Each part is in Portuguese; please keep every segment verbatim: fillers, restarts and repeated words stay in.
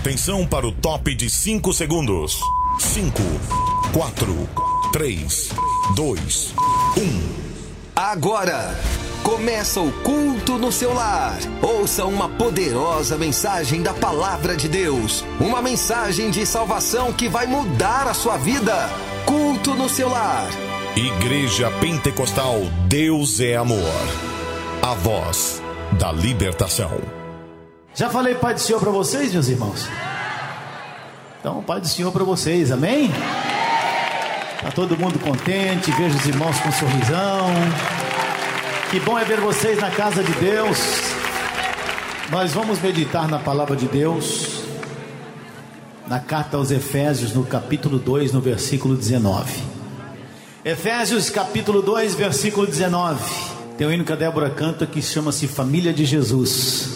Atenção para o top de cinco segundos. cinco, quatro, três, dois, um. Agora começa o culto no seu lar. Ouça uma poderosa mensagem da palavra de Deus. Uma mensagem de salvação que vai mudar a sua vida. Culto no seu lar. Igreja Pentecostal Deus é Amor. A voz da libertação. Já falei Pai do Senhor para vocês, meus irmãos? Então, Pai do Senhor para vocês, amém? Está todo mundo contente, vejo os irmãos com um sorrisão. Que bom é ver vocês na casa de Deus. Nós vamos meditar na palavra de Deus, na carta aos Efésios, no capítulo dois, no versículo dezenove. Efésios capítulo dois, versículo dezenove. Tem um hino que a Débora canta que chama-se Família de Jesus.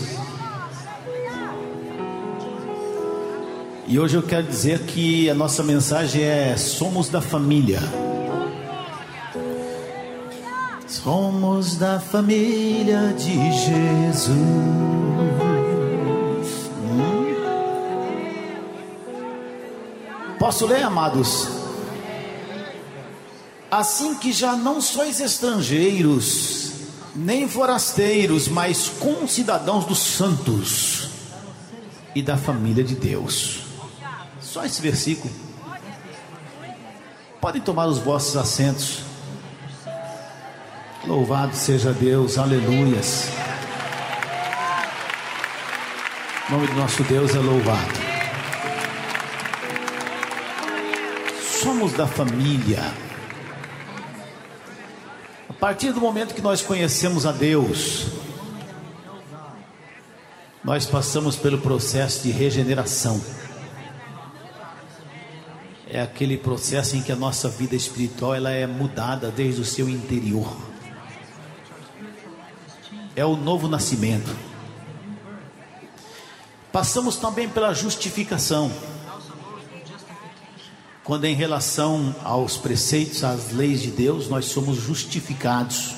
E hoje eu quero dizer que a nossa mensagem é: somos da família. Somos da família de Jesus. Hum? Posso ler, amados? Assim que já não sois estrangeiros, nem forasteiros, mas concidadãos dos santos e da família de Deus. Só esse versículo. Podem tomar os vossos assentos. Louvado seja Deus, aleluias. O nome do nosso Deus é louvado. Somos da família. A partir do momento que nós conhecemos a Deus, nós passamos pelo processo de regeneração. É aquele processo em que a nossa vida espiritual ela é mudada desde o seu interior. É o novo nascimento. Passamos também pela justificação, quando em relação aos preceitos, às leis de Deus, nós somos justificados,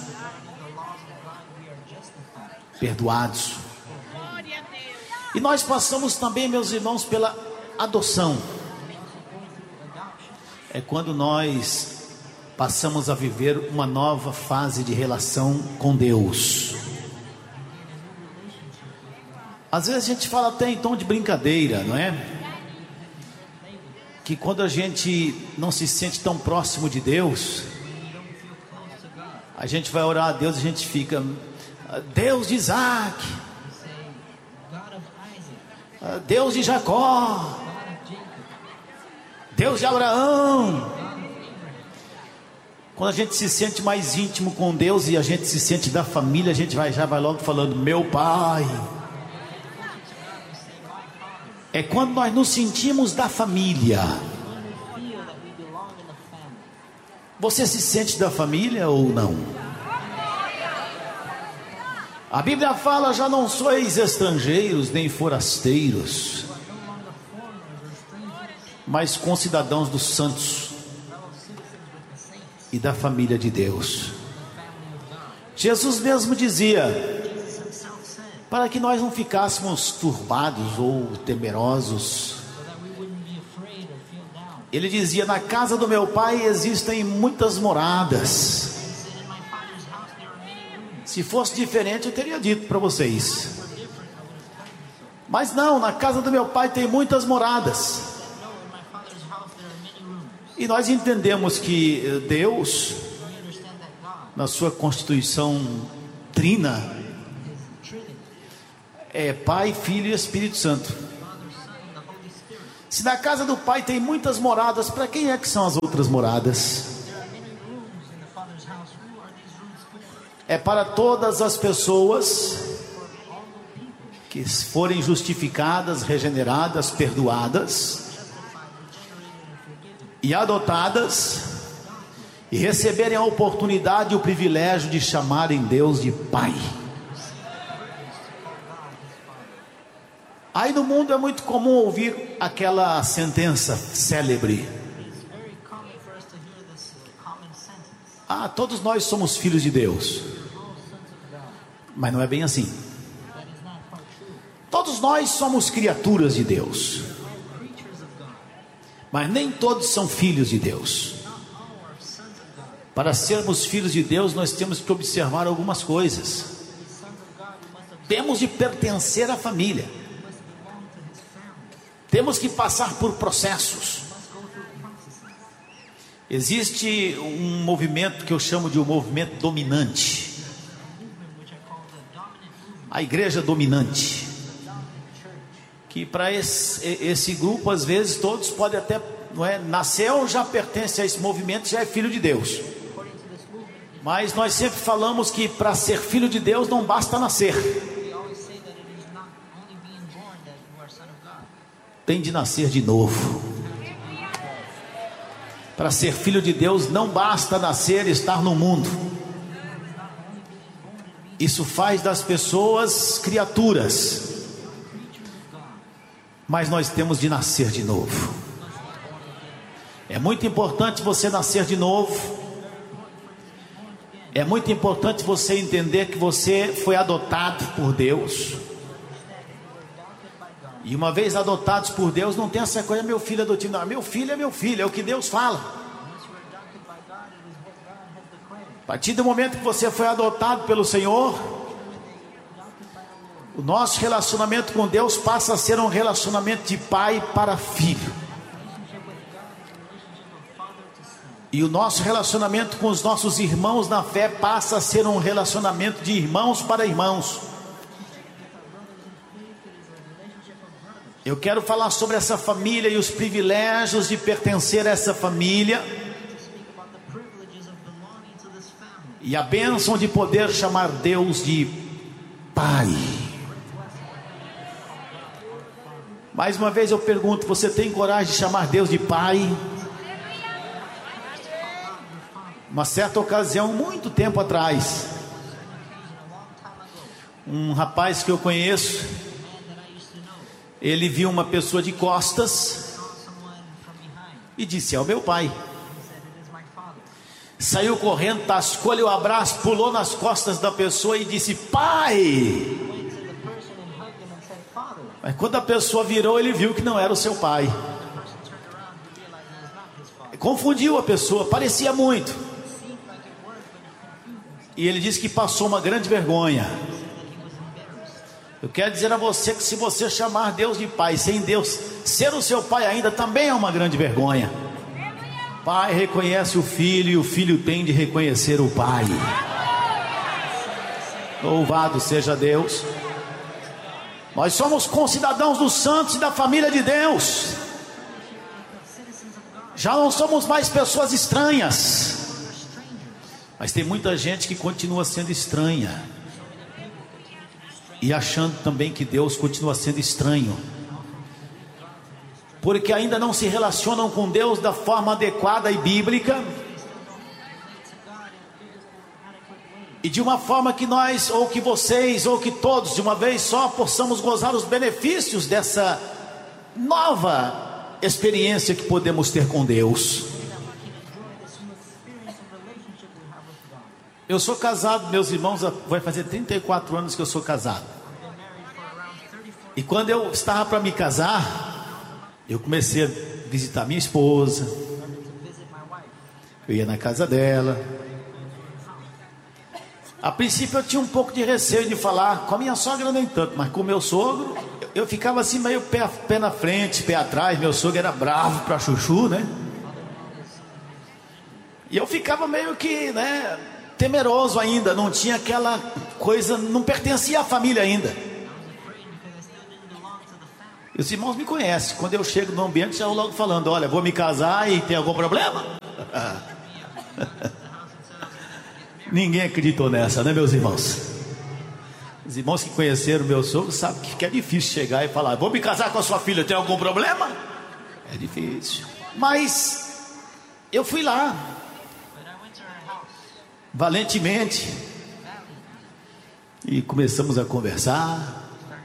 perdoados. E nós passamos também, meus irmãos, pela adoção. É quando nós passamos a viver uma nova fase de relação com Deus. Às vezes a gente fala até em tom de brincadeira, não é? Que quando a gente não se sente tão próximo de Deus, a gente vai orar a Deus e a gente fica: Deus de Isaac, Deus de Jacó, Deus de Abraão. Quando a gente se sente mais íntimo com Deus e a gente se sente da família, a gente vai, já vai logo falando: meu pai. É quando nós nos sentimos da família. Você se sente da família ou não? A Bíblia fala: já não sois estrangeiros nem forasteiros, mas concidadãos dos santos e da família de Deus. Jesus mesmo dizia, para que nós não ficássemos turbados ou temerosos, ele dizia: na casa do meu pai existem muitas moradas. Se fosse diferente eu teria dito para vocês, mas não, na casa do meu pai tem muitas moradas. E nós entendemos que Deus, na sua constituição trina, é Pai, Filho e Espírito Santo. Se na casa do Pai tem muitas moradas, para quem é que são as outras moradas? É para todas as pessoas que forem justificadas, regeneradas, perdoadas e adotadas, e receberem a oportunidade e o privilégio de chamarem Deus de Pai. Aí no mundo é muito comum ouvir aquela sentença célebre: ah, todos nós somos filhos de Deus. Mas não é bem assim. Todos nós somos criaturas de Deus, mas nem todos são filhos de Deus. Para sermos filhos de Deus, nós temos que observar algumas coisas. Temos de pertencer à família. Temos que passar por processos. Existe um movimento que eu chamo de um movimento dominante. A igreja dominante. Que para esse, esse grupo, às vezes, todos podem até, não é, nasceu, já pertence a esse movimento, já é filho de Deus. Mas nós sempre falamos que para ser filho de Deus não basta nascer. Tem de nascer de novo. Para ser filho de Deus não basta nascer e estar no mundo. Isso faz das pessoas criaturas. Mas nós temos de nascer de novo. É muito importante você nascer de novo. É muito importante você entender que você foi adotado por Deus. E uma vez adotados por Deus, não tem essa coisa, meu filho adotivo. Não, meu filho é meu filho, é o que Deus fala. A partir do momento que você foi adotado pelo Senhor, o nosso relacionamento com Deus passa a ser um relacionamento de pai para filho. E o nosso relacionamento com os nossos irmãos na fé passa a ser um relacionamento de irmãos para irmãos. Eu quero falar sobre essa família e os privilégios de pertencer a essa família. E a bênção de poder chamar Deus de Pai. Mais uma vez eu pergunto, você tem coragem de chamar Deus de Pai? Uma certa ocasião, muito tempo atrás, um rapaz que eu conheço, ele viu uma pessoa de costas e disse: é o meu pai. Saiu correndo, tascou-lhe o abraço, pulou nas costas da pessoa e disse: pai. Mas quando a pessoa virou, ele viu que não era o seu pai. Confundiu a pessoa, parecia muito. E ele disse que passou uma grande vergonha. Eu quero dizer a você que se você chamar Deus de pai, sem Deus ser o seu pai ainda, também é uma grande vergonha. Pai reconhece o filho e o filho tem de reconhecer o pai. Louvado seja Deus. Nós somos concidadãos dos santos e da família de Deus. Já não somos mais pessoas estranhas. Mas tem muita gente que continua sendo estranha. E achando também que Deus continua sendo estranho. Porque ainda não se relacionam com Deus da forma adequada e bíblica. E de uma forma que nós, ou que vocês, ou que todos, de uma vez só, possamos gozar os benefícios dessa nova experiência que podemos ter com Deus. Eu sou casado, meus irmãos, vai fazer trinta e quatro anos que eu sou casado. E quando eu estava para me casar, eu comecei a visitar minha esposa. Eu ia na casa dela. A princípio eu tinha um pouco de receio de falar com a minha sogra, nem tanto, mas com o meu sogro, eu, eu ficava assim meio pé, pé na frente, pé atrás. Meu sogro era bravo para chuchu, né? E eu ficava meio que, né, temeroso ainda, não tinha aquela coisa, não pertencia à família ainda. E os irmãos me conhecem, quando eu chego no ambiente, já vou logo falando: olha, vou me casar e tem algum problema? Ninguém acreditou nessa, né, meus irmãos? Os irmãos que conheceram o meu sogro sabem que é difícil chegar e falar: vou me casar com a sua filha, tem algum problema? É difícil. Mas eu fui lá, valentemente, e começamos a conversar,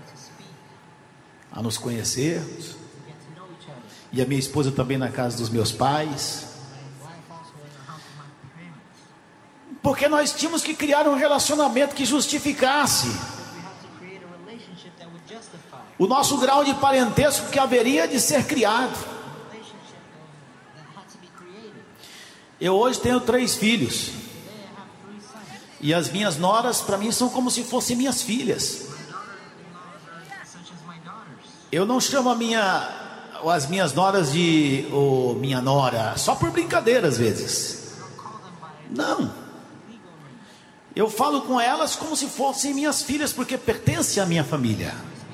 a nos conhecermos. E a minha esposa também na casa dos meus pais. Porque nós tínhamos que criar um relacionamento que justificasse. o nosso grau de parentesco que haveria de ser criado. Eu hoje tenho três filhos, e as minhas noras para mim são como se fossem minhas filhas. Eu não chamo a minha, as minhas noras de oh, minha nora, só por brincadeira às vezes. Não, eu falo com elas como se fossem minhas filhas, porque pertencem à minha família.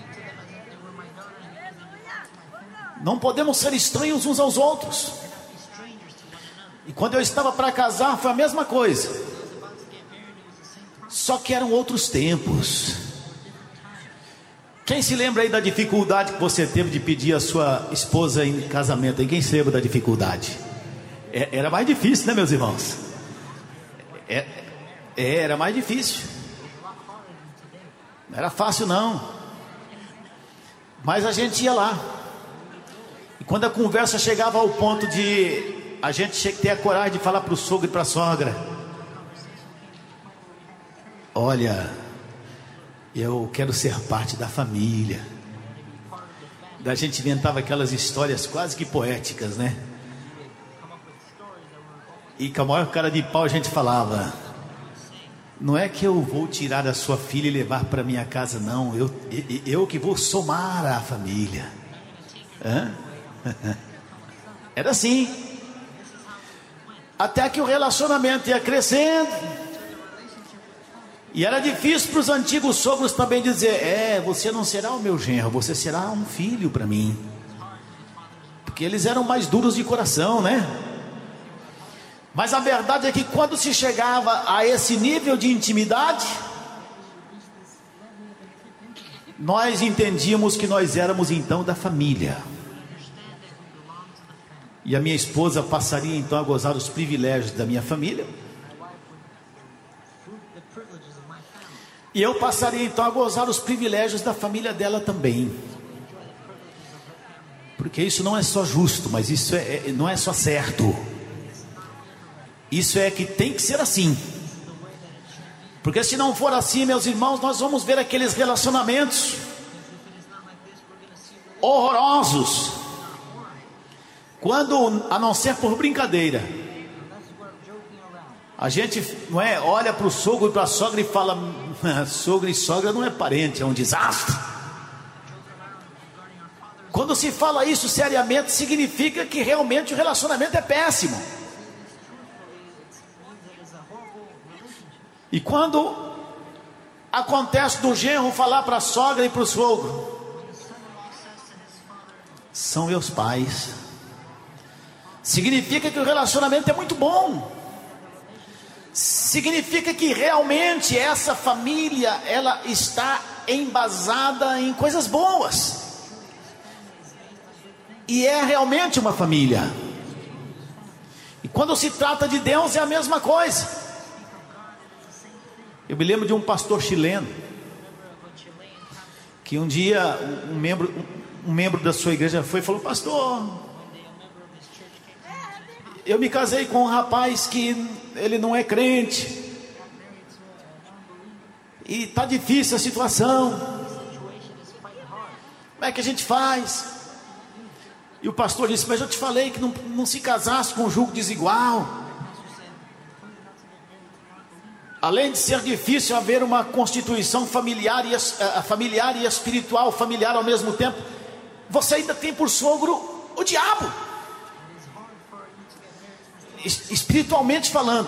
Não podemos ser estranhos uns aos outros. E quando eu estava para casar foi a mesma coisa, só que eram outros tempos. Quem se lembra aí da dificuldade que você teve de pedir a sua esposa em casamento? E quem se lembra da dificuldade? É, era mais difícil, né, meus irmãos? É, é, era mais difícil. Não era fácil não. Mas a gente ia lá. E quando a conversa chegava ao ponto de a gente tinha que ter a coragem de falar para o sogro e para a sogra: olha, eu quero ser parte da família. Da gente inventava aquelas histórias quase que poéticas, né? E com a maior cara de pau a gente falava: não é que eu vou tirar a sua filha e levar para minha casa, não. Eu, eu, eu que vou somar a família. Hã? Era assim. Até que o relacionamento ia crescendo. E era difícil para os antigos sogros também dizer: é, você não será o meu genro, você será um filho para mim. Porque eles eram mais duros de coração, né? Mas a verdade é que quando se chegava a esse nível de intimidade, nós entendíamos que nós éramos então da família. E a minha esposa passaria então a gozar os privilégios da minha família, e eu passaria então a gozar os privilégios da família dela também. Porque isso não é só justo, mas isso é, não é só certo. Isso é que tem que ser assim. Porque se não for assim, meus irmãos, nós vamos ver aqueles relacionamentos horrorosos. Quando, a não ser por brincadeira, a gente não é, olha para o sogro e para a sogra e fala: sogro e sogra não é parente, é um desastre. Quando se fala isso seriamente, significa que realmente o relacionamento é péssimo. E quando acontece do genro falar para a sogra e para o sogro: são meus pais, significa que o relacionamento é muito bom. Significa que realmente essa família, ela está embasada em coisas boas. E é realmente uma família. E quando se trata de Deus é a mesma coisa. Eu me lembro de um pastor chileno que um dia um membro, um membro da sua igreja foi e falou: pastor, eu me casei com um rapaz que ele não é crente, e está difícil a situação, como é que a gente faz? E o pastor disse: mas eu te falei que não, não se casasse com um julgo desigual. Além de ser difícil haver uma constituição familiar e, uh, familiar e espiritual, familiar ao mesmo tempo, você ainda tem por sogro o diabo, espiritualmente falando.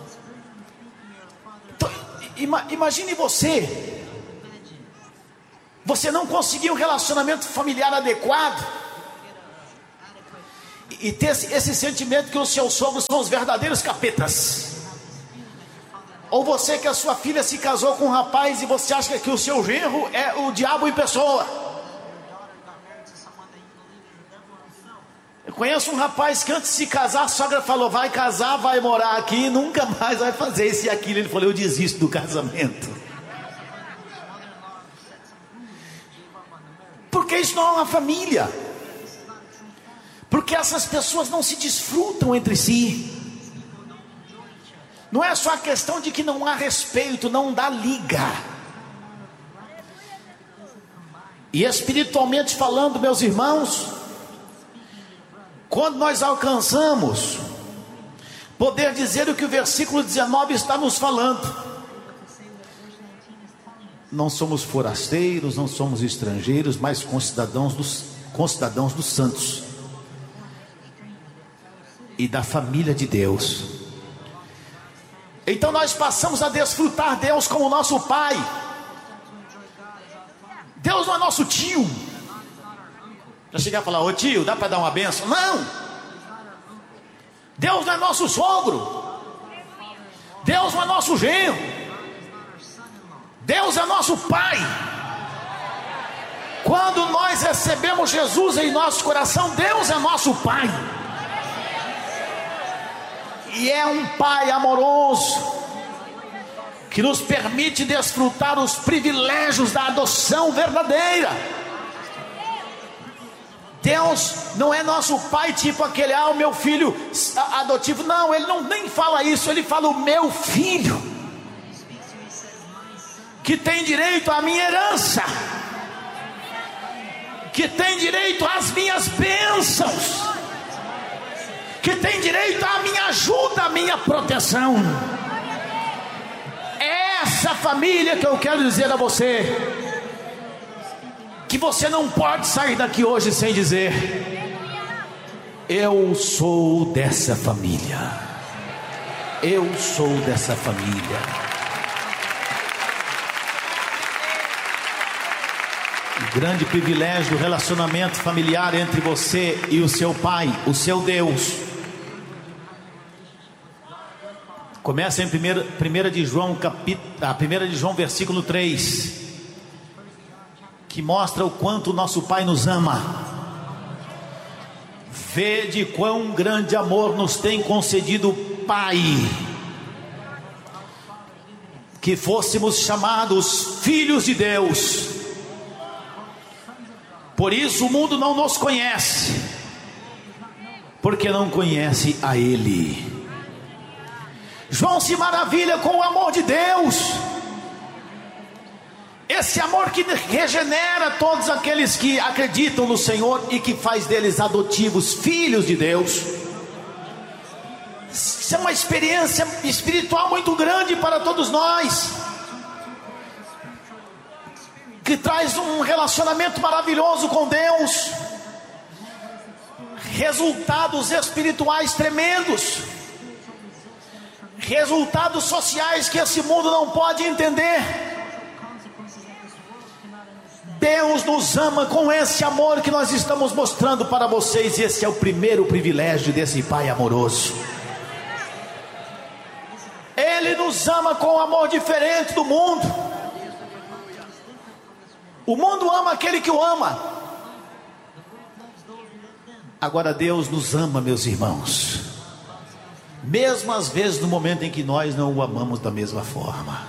Então, ima, imagine você Você não conseguir um relacionamento familiar adequado e, e ter esse, esse sentimento que os seus sogros são os verdadeiros capetas. Ou você que a sua filha se casou com um rapaz e você acha que o seu genro é o diabo em pessoa. Eu conheço um rapaz que antes de se casar, a sogra falou: vai casar, vai morar aqui, nunca mais vai fazer isso e aquilo. Ele falou: eu desisto do casamento. Porque isso não é uma família. Porque essas pessoas não se desfrutam entre si. Não é só a questão de que não há respeito, não dá liga. E espiritualmente falando, meus irmãos, quando nós alcançamos poder dizer o que o versículo dezenove está nos falando, não somos forasteiros, não somos estrangeiros, mas concidadãos dos, concidadãos dos santos e da família de Deus. Então nós passamos a desfrutar Deus como nosso Pai. Deus não é nosso tio. Já chegar a falar: ô tio, dá para dar uma benção? Não. Deus não é nosso sogro. Deus não é nosso genro. Deus é nosso Pai. Quando nós recebemos Jesus em nosso coração, Deus é nosso Pai. E é um Pai amoroso, que nos permite desfrutar os privilégios da adoção verdadeira. Deus não é nosso Pai tipo aquele: ah, o meu filho adotivo. Não, Ele não nem fala isso. Ele fala: o meu filho, que tem direito à minha herança, que tem direito às minhas bênçãos, que tem direito à minha ajuda, à minha proteção. É essa família que eu quero dizer a você, que você não pode sair daqui hoje sem dizer: eu sou dessa família. Eu sou dessa família. O grande privilégio do relacionamento familiar entre você e o seu Pai, o seu Deus, começa em primeira de João, capítulo, a primeira de João, versículo três, que mostra o quanto o nosso Pai nos ama. Vede quão grande amor nos tem concedido o Pai, que fôssemos chamados filhos de Deus. Por isso o mundo não nos conhece, porque não conhece a Ele. João se maravilha com o amor de Deus, esse amor que regenera todos aqueles que acreditam no Senhor e que faz deles adotivos, filhos de Deus. Isso é uma experiência espiritual muito grande para todos nós, que traz um relacionamento maravilhoso com Deus, resultados espirituais tremendos, resultados sociais que esse mundo não pode entender. Deus nos ama com esse amor que nós estamos mostrando para vocês, e esse é o primeiro privilégio desse Pai amoroso. Ele nos ama com um amor diferente do mundo. O mundo ama aquele que o ama. Agora Deus nos ama, meus irmãos, mesmo às vezes no momento em que nós não o amamos da mesma forma.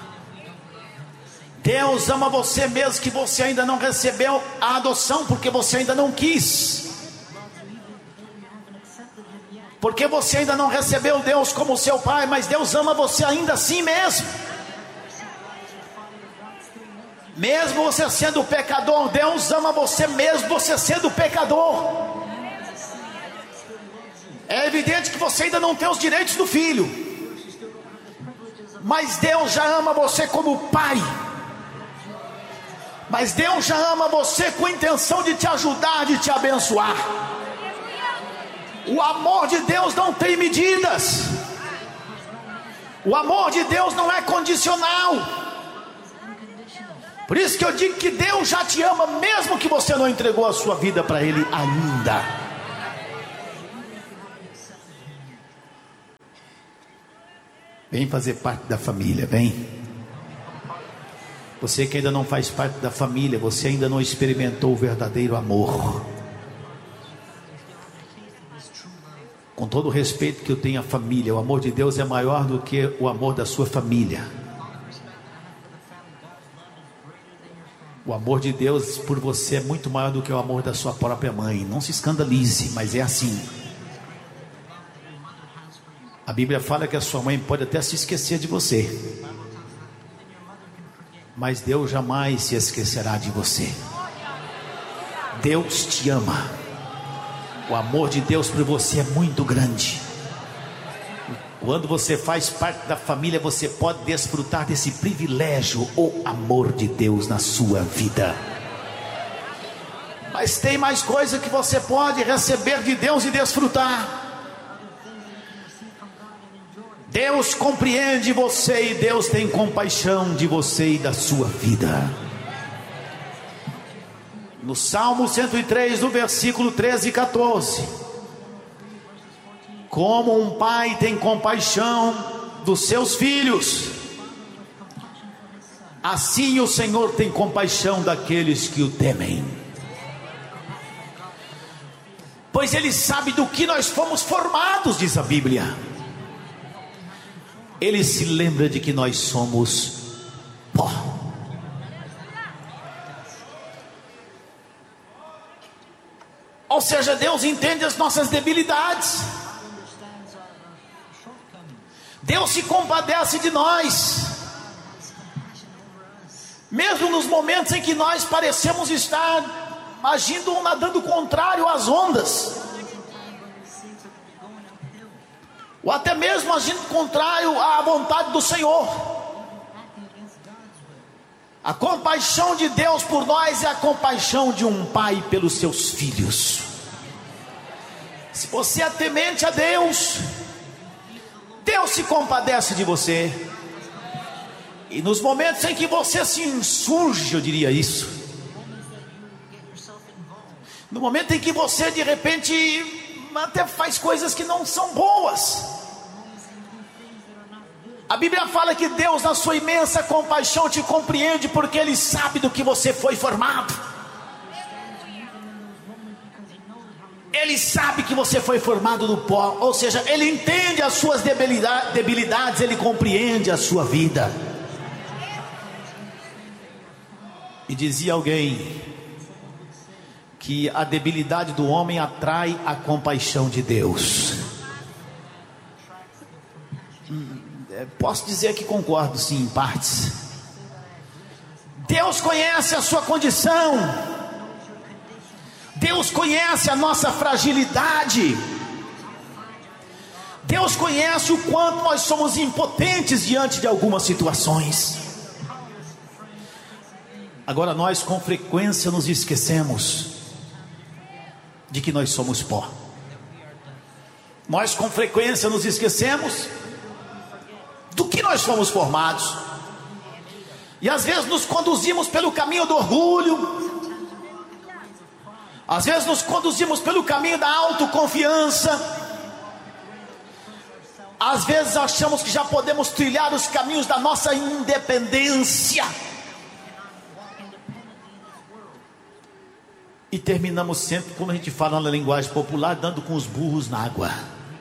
Deus ama você mesmo que você ainda não recebeu a adoção, porque você ainda não quis, porque você ainda não recebeu Deus como seu Pai. Mas Deus ama você ainda assim mesmo. Mesmo você sendo pecador, Deus ama você mesmo você sendo pecador. É evidente que você ainda não tem os direitos do filho, mas Deus já ama você como Pai. Mas Deus já ama você com a intenção de te ajudar, de te abençoar. O amor de Deus não tem medidas. O amor de Deus não é condicional. Por isso que eu digo que Deus já te ama, mesmo que você não entregou a sua vida para Ele ainda. Vem fazer parte da família, vem. Você que ainda não faz parte da família, você ainda não experimentou o verdadeiro amor. Com todo o respeito que eu tenho à família, o amor de Deus é maior do que o amor da sua família. O amor de Deus por você é muito maior do que o amor da sua própria mãe. Não se escandalize, mas é assim. A Bíblia fala que a sua mãe pode até se esquecer de você, mas Deus jamais se esquecerá de você. Deus te ama. O amor de Deus por você é muito grande. Quando você faz parte da família, você pode desfrutar desse privilégio, o amor de Deus na sua vida. Mas tem mais coisa que você pode receber de Deus e desfrutar. Deus compreende você e Deus tem compaixão de você e da sua vida. No Salmo cento e três, no versículo treze e quatorze: como um pai tem compaixão dos seus filhos, assim o Senhor tem compaixão daqueles que o temem. Pois Ele sabe do que nós fomos formados, diz a Bíblia. Ele se lembra de que nós somos pó. Ou seja, Deus entende as nossas debilidades. Deus se compadece de nós, mesmo nos momentos em que nós parecemos estar agindo ou nadando contrário às ondas, ou até mesmo agindo contrário à vontade do Senhor. A compaixão de Deus por nós é a compaixão de um pai pelos seus filhos. Se você é temente a Deus, Deus se compadece de você. E nos momentos em que você se insurge, eu diria isso, no momento em que você de repente até faz coisas que não são boas, a Bíblia fala que Deus, na sua imensa compaixão, te compreende, porque Ele sabe do que você foi formado. Ele sabe que você foi formado no pó, ou seja, Ele entende as suas debilidades, Ele compreende a sua vida. E dizia alguém que a debilidade do homem atrai a compaixão de Deus. Posso dizer que concordo sim, em partes. Deus conhece a sua condição, Deus conhece a nossa fragilidade, Deus conhece o quanto nós somos impotentes diante de algumas situações. Agora nós com frequência nos esquecemos de que nós somos pó. Nós com frequência nos esquecemos do que nós fomos formados, e às vezes nos conduzimos pelo caminho do orgulho, às vezes nos conduzimos pelo caminho da autoconfiança, às vezes achamos que já podemos trilhar os caminhos da nossa independência, e terminamos sempre, como a gente fala na linguagem popular, dando com os burros na água.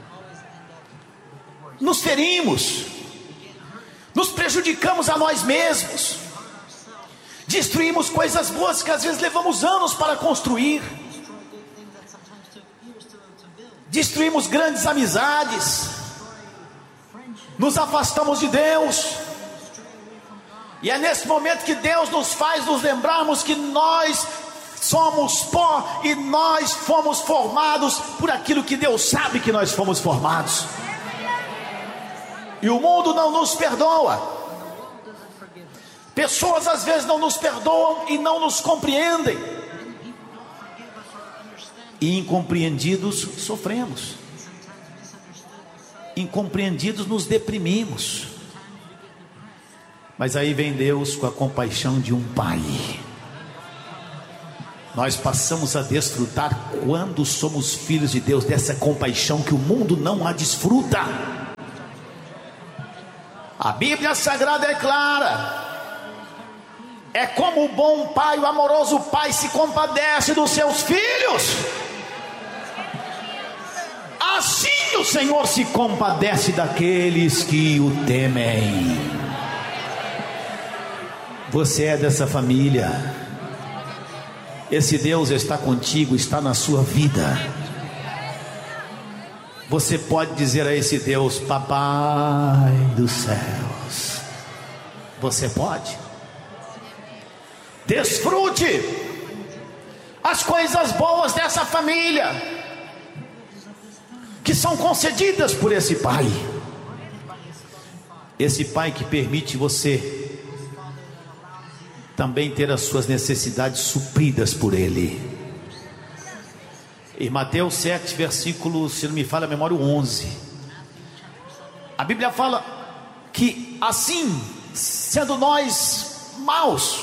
Nos ferimos, nos prejudicamos a nós mesmos, destruímos coisas boas que às vezes levamos anos para construir, destruímos grandes amizades, nos afastamos de Deus. E é nesse momento que Deus nos faz nos lembrarmos que nós somos pó e nós fomos formados por aquilo que Deus sabe que nós fomos formados. E o mundo não nos perdoa. Pessoas às vezes não nos perdoam e não nos compreendem. E incompreendidos sofremos. Incompreendidos nos deprimimos. Mas aí vem Deus com a compaixão de um pai. Nós passamos a desfrutar, quando somos filhos de Deus, dessa compaixão que o mundo não a desfruta. A Bíblia Sagrada é clara. É como o bom pai, o amoroso pai se compadece dos seus filhos, assim o Senhor se compadece daqueles que o temem. Você é dessa família. Esse Deus está contigo, está na sua vida. Você pode dizer a esse Deus: Papai dos céus. Você pode. Desfrute as coisas boas dessa família, que são concedidas por esse pai. Esse pai que permite você também ter as suas necessidades supridas por ele. Em Mateus sete, versículo, se não me falha a memória, o onze, a Bíblia fala que assim, sendo nós maus,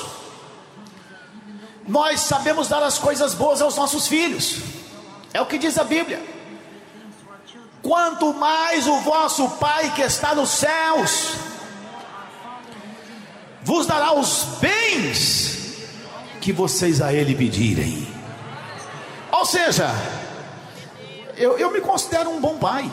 nós sabemos dar as coisas boas aos nossos filhos. É o que diz a Bíblia: quanto mais o vosso Pai que está nos céus vos dará os bens que vocês a Ele pedirem. Ou seja, eu, eu me considero um bom pai.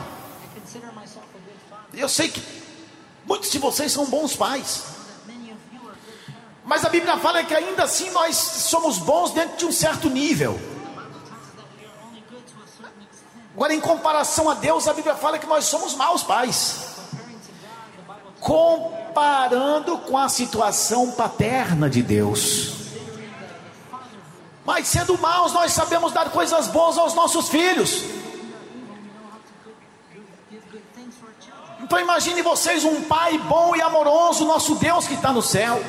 Eu sei que muitos de vocês são bons pais, mas a Bíblia fala que ainda assim nós somos bons dentro de um certo nível. Agora, em comparação a Deus, a Bíblia fala que nós somos maus pais, comparando com a situação paterna de Deus. Mas sendo maus, nós sabemos dar coisas boas aos nossos filhos. Então imagine vocês um pai bom e amoroso, nosso Deus que está no céu.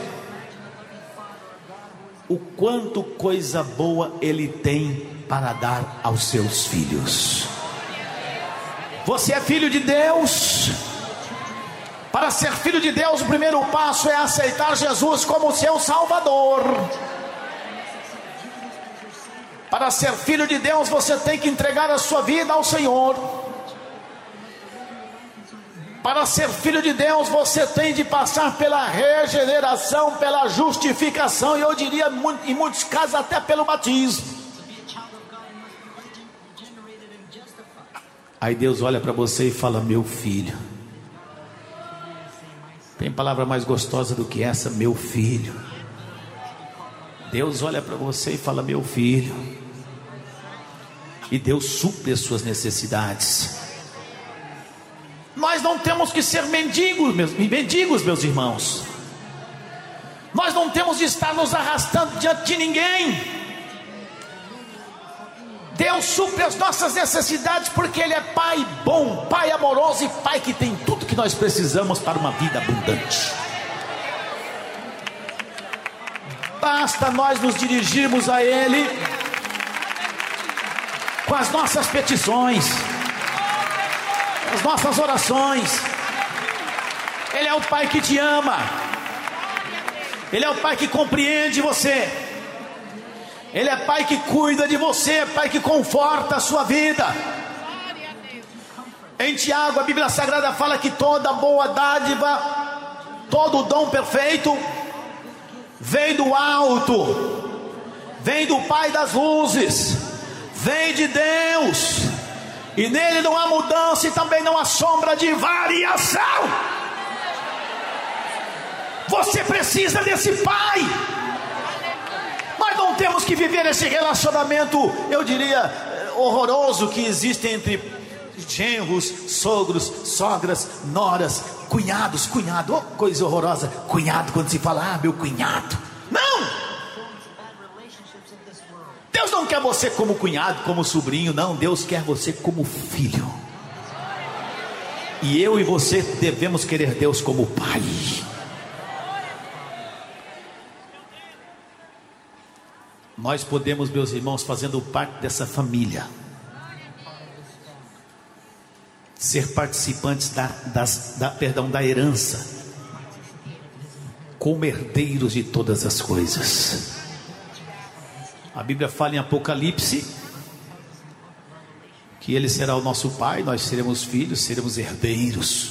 O quanto coisa boa Ele tem para dar aos seus filhos. Você é filho de Deus. Para ser filho de Deus, o primeiro passo é aceitar Jesus como seu Salvador. Para ser filho de Deus, você tem que entregar a sua vida ao Senhor. Para ser filho de Deus, você tem de passar pela regeneração, pela justificação, e eu diria em muitos casos até pelo batismo. Aí Deus olha para você e fala: meu filho. Tem palavra mais gostosa do que essa? Meu filho. Deus olha para você e fala: meu filho. E Deus supre as suas necessidades. Nós não temos que ser mendigos, meus, mendigos, meus irmãos. Nós não temos de estar nos arrastando diante de ninguém. Deus supre as nossas necessidades, porque Ele é Pai bom, Pai amoroso e Pai que tem tudo que nós precisamos para uma vida abundante. Basta nós nos dirigirmos a Ele com as nossas petições, as nossas orações. Ele é o Pai que te ama. Ele é o Pai que compreende você. Ele é Pai que cuida de você, Pai que conforta a sua vida. Em Tiago, a Bíblia Sagrada fala que toda boa dádiva, todo dom perfeito vem do alto, vem do Pai das luzes, vem de Deus, e nele não há mudança e também não há sombra de variação. Você precisa desse Pai. Nós não temos que viver esse relacionamento, eu diria, horroroso que existe entre genros, sogros, sogras, noras, cunhados, cunhado, oh, coisa horrorosa, cunhado, quando se fala, ah, meu cunhado. Não! Deus não quer você como cunhado, como sobrinho, não. Deus quer você como filho. E eu e você devemos querer Deus como Pai. Nós podemos, meus irmãos, fazendo parte dessa família, ser participantes da, das, da, perdão, da herança, como herdeiros de todas as coisas. A Bíblia fala em Apocalipse que Ele será o nosso Pai, nós seremos filhos, seremos herdeiros.